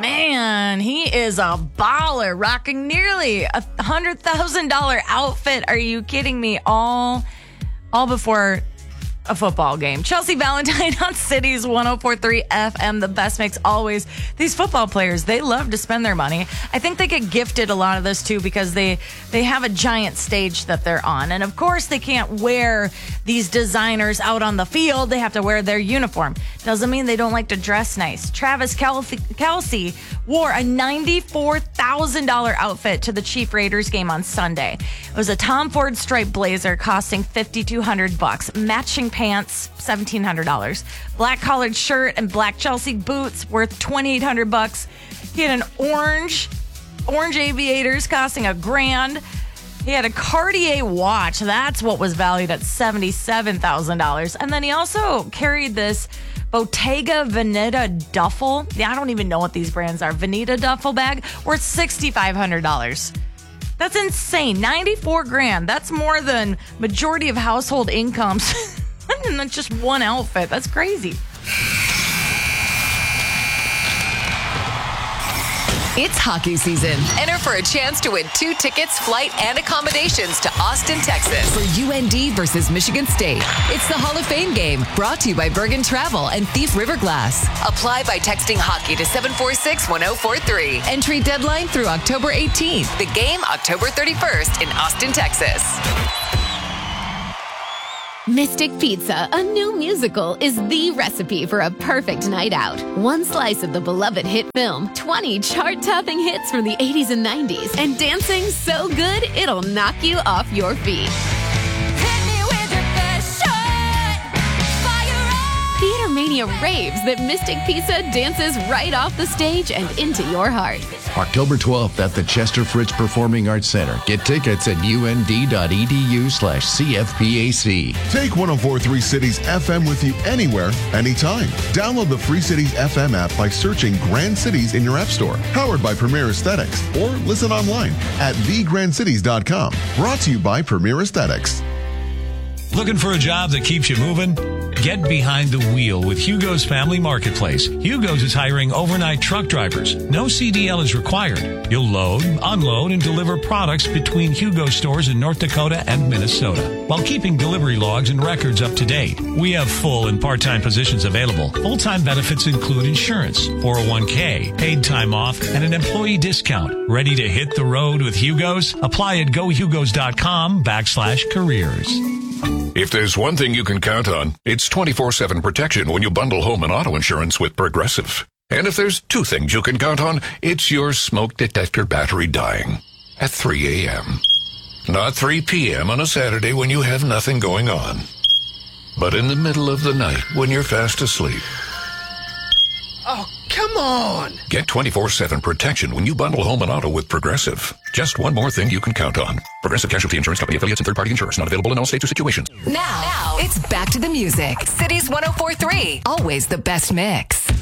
man, he is a baller, rocking nearly $100,000 outfit. Are you kidding me? All before a football game. Chelsea Valentine on Cities 104.3 FM, the best mix always. These football players, they love to spend their money. I think they get gifted a lot of this too because they have a giant stage that they're on. And of course, they can't wear these designers out on the field. They have to wear their uniform. Doesn't mean they don't like to dress nice. Travis Kelce wore a $94,000 outfit to the Chief Raiders game on Sunday. It was a Tom Ford striped blazer costing $5,200, matching pants, $1,700, black collared shirt and black Chelsea boots worth $2,800. He had an orange aviators costing $1,000. He had a Cartier watch. That's what was valued at $77,000. And then he also carried this Bottega Veneta duffel. Yeah, I don't even know what these brands are. Veneta duffel bag worth $6,500. That's insane. $94,000. That's more than majority of household incomes. And that's just one outfit. That's crazy. It's hockey season. Enter for a chance to win 2 tickets, flight, and accommodations to Austin, Texas for UND versus Michigan State. It's the Hall of Fame game, brought to you by Bergen Travel and Thief River Glass. Apply by texting hockey to 746-1043. Entry deadline through October 18th. The game October 31st in Austin, Texas. Mystic Pizza, a new musical, is the recipe for a perfect night out. One slice of the beloved hit film, 20 chart-topping hits from the 80s and 90s, and dancing so good it'll knock you off your feet. Theater Mania raves that Mystic Pizza dances right off the stage and into your heart. October 12th at the Chester Fritz Performing Arts Center. Get tickets at und.edu/CFPAC. Take 104.3 Cities FM with you anywhere, anytime. Download the Free Cities FM app by searching Grand Cities in your app store. Powered by Premier Aesthetics. Or listen online at thegrandcities.com. Brought to you by Premier Aesthetics. Looking for a job that keeps you moving? Get behind the wheel with Hugo's Family Marketplace. Hugo's is hiring overnight truck drivers. No CDL is required. You'll load, unload, and deliver products between Hugo stores in North Dakota and Minnesota, while keeping delivery logs and records up to date. We have full and part-time positions available. Full-time benefits include insurance, 401k, paid time off, and an employee discount. Ready to hit the road with Hugo's? Apply at gohugos.com/careers. If there's one thing you can count on, it's 24/7 protection when you bundle home and auto insurance with Progressive. And if there's 2 things you can count on, it's your smoke detector battery dying at 3 a.m. Not 3 p.m. on a Saturday when you have nothing going on, but in the middle of the night when you're fast asleep. Oh, come on! Get 24/7 protection when you bundle home and auto with Progressive. Just one more thing you can count on. Progressive Casualty Insurance Company affiliates and third-party insurers. Not available in all states or situations. Now, it's back to the music. Cities 104.3. Always the best mix.